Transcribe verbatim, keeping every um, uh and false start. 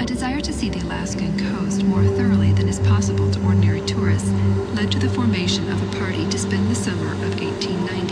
desire to see the Alaskan coast more thoroughly than is possible to ordinary tourists led to the formation of a party to spend the summer of eighteen ninety